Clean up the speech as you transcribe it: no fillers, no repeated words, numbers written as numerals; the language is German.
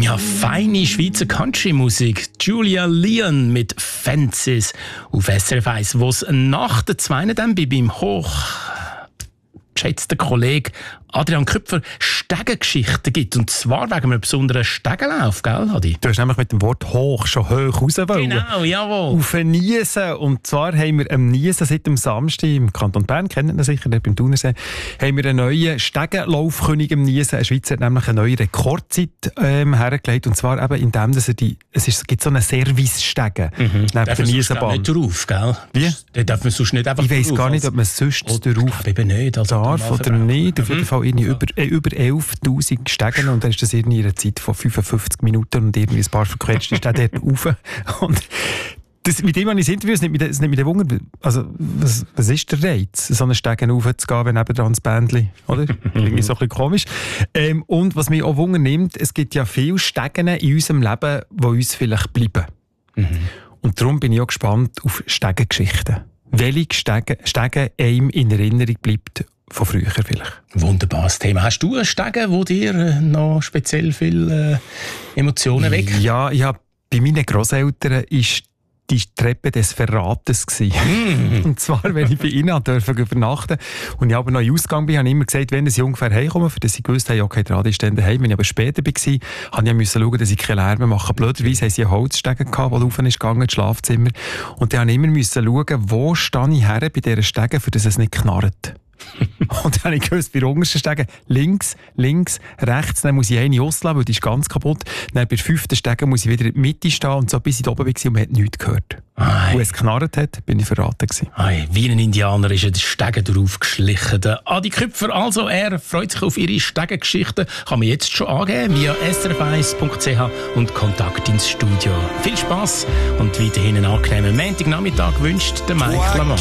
Ja, feine Schweizer Country-Musik. Julia Leon mit Fences auf SRF 1, wo es nach der 2 dann bei meinem hochgeschätzten Kollegen Adrian Küpfer Stegengeschichten gibt. Und zwar wegen einem besonderen Stegenlauf, gell, Adi? Du hast nämlich mit dem Wort hoch schon hoch raus wollen. Genau, jawohl. Auf ein Niesen. Und zwar haben wir am Niesen seit dem Samstag im Kanton Bern, kennen ihr sicher, beim Thunersee, haben wir einen neuen Stegenlaufkönig im Niesen. Ein Schweizer hat nämlich eine neue Rekordzeit hergelegt. Und zwar eben indem, dass es gibt so einen Service-Stegen neben der Niesenbahn. Nicht drauf, gell? Wie? Den darf man sonst nicht einfach Ich weiss gar nicht, ob man sonst drauf eben nicht, also darf oder nicht. Auf jeden Fall über 11'000 Stegen und dann ist das irgendwie in einer Zeit von 55 Minuten und irgendwie ein paar verquetschte Stegen dort rauf. Und das, mit dem habe ich das Interview, es nimmt mich der Wunder, also was ist der Reiz, so einen Stegen raufzugehen, wenn nebendran das Bändchen, oder? Irgendwie so ein bisschen komisch. Und was mich auch Wunder nimmt, es gibt ja viele Stegen in unserem Leben, die uns vielleicht bleiben. Und darum bin ich auch gespannt auf Stegengeschichten. Welche Stegen einem in Erinnerung bleibt von früher vielleicht. Wunderbares Thema. Hast du einen Stegen, wo dir noch speziell viele Emotionen weckt? Ja, bei meinen Grosseltern ist die Treppe des Verrates gewesen. Und zwar, wenn ich bei ihnen durfte übernachten und ich aber noch in Ausgang bin, habe ich immer gesagt, wenn sie ungefähr heimkommen, für das sie gewusst haben, okay, der Adi ist dann daheim. Wenn ich aber später war, musste ich schauen, dass ich keine Lärm mache. Blöderweise haben sie einen Holzstegen gehabt, der rauf ist gegangen ins Schlafzimmer. Und dann musste ich immer schauen, wo stehe ich her bei dieser Stege, für das es nicht knarrt. Und dann habe ich gewusst, bei der untersten Stege links, rechts, dann muss ich eine auslassen, weil die ist ganz kaputt. Dann bei der 5. Stege muss ich wieder in der Mitte stehen und so bis ich da oben war und man hat nichts gehört. Wo es knarrt hat, bin ich verraten gewesen. Wie ein Indianer ist er den Stegen drauf geschlichen. Der Adi Küpfer, also er freut sich auf ihre Stegengeschichten. Kann man jetzt schon angeben via srf1.ch und Kontakt ins Studio. Viel Spass und weiterhin einen angenehmen Montagnachmittag wünscht der Mike Lamont.